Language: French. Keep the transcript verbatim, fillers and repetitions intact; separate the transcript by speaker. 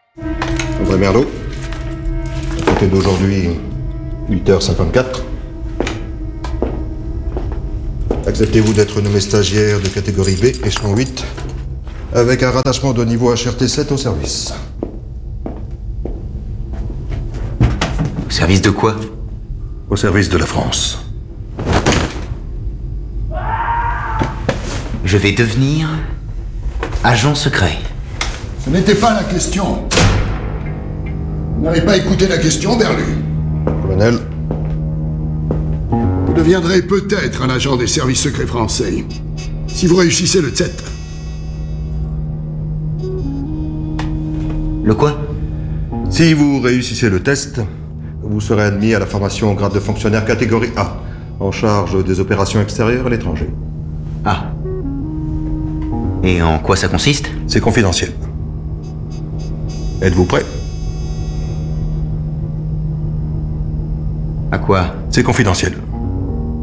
Speaker 1: André Merlot. C'était d'aujourd'hui huit heures cinquante-quatre. Acceptez-vous d'être nommé stagiaire de catégorie B, échelon huit, avec un rattachement de niveau H R T sept au service.
Speaker 2: Au service de quoi?
Speaker 1: Au service de la France.
Speaker 2: Je vais devenir agent secret.
Speaker 3: Ce n'était pas la question. Vous n'avez pas écouté la question, Berlu.
Speaker 1: Colonel.
Speaker 3: Vous deviendrez peut-être un agent des services secrets français, si vous réussissez le test.
Speaker 2: Le quoi?
Speaker 1: Si vous réussissez le test, vous serez admis à la formation au grade de fonctionnaire catégorie A, en charge des opérations extérieures à l'étranger.
Speaker 2: Ah. Et en quoi ça consiste?
Speaker 1: C'est confidentiel. Êtes-vous prêt?
Speaker 2: À quoi?
Speaker 1: C'est confidentiel.